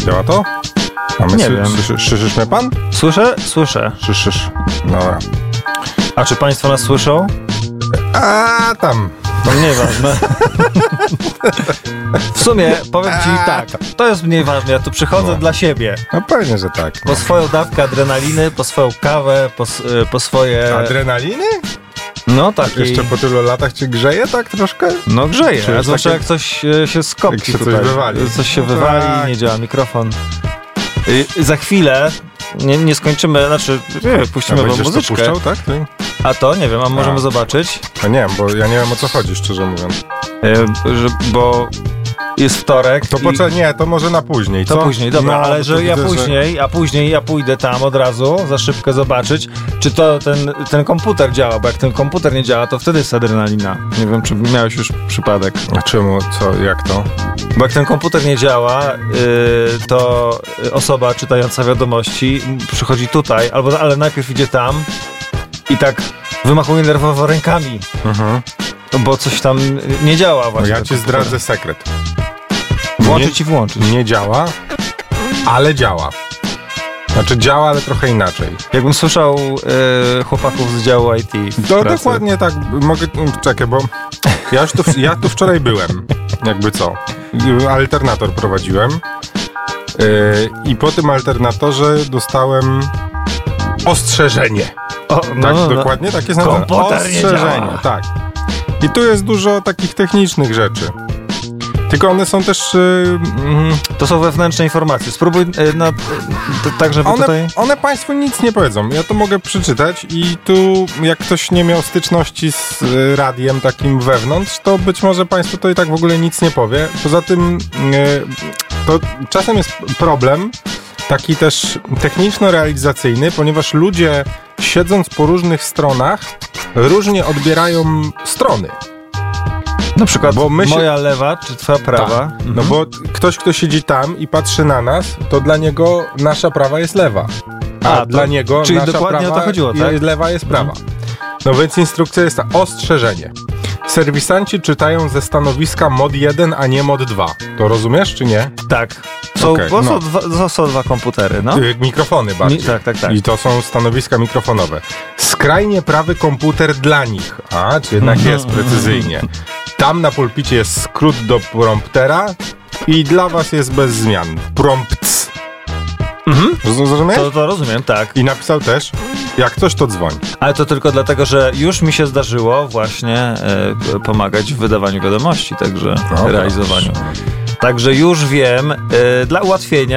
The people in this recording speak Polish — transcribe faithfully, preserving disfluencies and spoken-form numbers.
Działa to? A my Nie sy- wiem. Słyszy, słyszysz mnie pan? Słyszę? Słyszę. Słyszysz. Dobra. A czy państwo nas słyszą? A tam. No nieważne. W sumie powiem ci A, tak, to jest mniej ważne, ja tu przychodzę No. dla siebie. No pewnie, że tak. Po swoją dawkę adrenaliny, po swoją kawę, po, s- y, po swoje... Adrenaliny? No takiej... Jeszcze po tylu latach cię grzeje tak troszkę? No grzeje, Czy a jest zwłaszcza takie- jak coś e, się skopci Jak się coś tutaj. wywali. Coś się No wywali, tak. nie działa mikrofon. Y, za chwilę nie, nie skończymy, znaczy nie, puścimy A wam będziesz to muzyczkę. puszczał, tak? Ty? A to nie wiem, a możemy A. zobaczyć, No nie wiem, bo ja nie wiem o co chodzi, szczerze mówiąc. y, że, bo jest wtorek. To i- poczekaj, nie, to może na później, To co? później, dobra, No, ale bo że to ja widzę, później, a później ja pójdę tam od razu za szybkę zobaczyć, czy to ten, ten komputer działa, bo jak ten komputer nie działa, to wtedy jest adrenalina. Nie wiem, czy miałeś już przypadek. A czemu, co, jak to? Bo jak ten komputer nie działa, yy, to osoba czytająca wiadomości przychodzi tutaj, albo ale najpierw idzie tam i tak wymachuje nerwowo rękami, Mhm. bo coś tam nie działa No właśnie. ja ten ci komputer. zdradzę sekret. Włączyć i włączyć. Nie działa, ale działa. Znaczy działa, ale trochę inaczej. Jakbym słyszał yy, chłopaków z działu I T w To pracy. dokładnie tak, mogę, czekaj, bo ja już tu, ja tu wczoraj byłem, jakby co, alternator prowadziłem yy, i po tym alternatorze dostałem ostrzeżenie. O, no, Tak, no, no. dokładnie tak jest Komputer nazwane. nie Ostrzeżenie, działa. tak. I tu jest dużo takich technicznych rzeczy. Tylko one są też... Yy, mm, To są wewnętrzne informacje. Spróbuj yy, na, yy, to, tak, żeby One, tutaj... one Państwu nic nie powiedzą. Ja to mogę przeczytać i tu jak ktoś nie miał styczności z y, radiem takim wewnątrz, to być może Państwu to i tak w ogóle nic nie powie. Poza tym y, to czasem jest problem taki też techniczno-realizacyjny, ponieważ ludzie siedząc po różnych stronach różnie odbierają strony. Na przykład Bo my się- moja lewa, czy twoja prawa. Tak. Mhm. No bo t- ktoś, kto siedzi tam i patrzy na nas, to dla niego nasza prawa jest lewa. A, A, to- dla niego czyli nasza dokładnie prawa o to chodziło, i- tak? lewa jest prawa. No więc instrukcja jest ta, ostrzeżenie. Serwisanci czytają ze stanowiska mod jeden, a nie mod dwa. To rozumiesz, czy nie? Tak. Są, Okej, bo no. są, dwa, to są dwa komputery, no. Y, Mikrofony bardziej. Mi- tak, tak, tak. I to są stanowiska mikrofonowe. Skrajnie prawy komputer dla nich. A, czy jednak jest precyzyjnie. Tam na pulpicie jest skrót do promptera i dla was jest bez zmian. Prompts. Mhm. Roz- Zrozumiesz? To, to rozumiem, tak. I napisał też, jak coś to dzwoń. Ale to tylko dlatego, że już mi się zdarzyło właśnie e, pomagać w wydawaniu wiadomości, także No, realizowaniu. Także już wiem, e, dla ułatwienia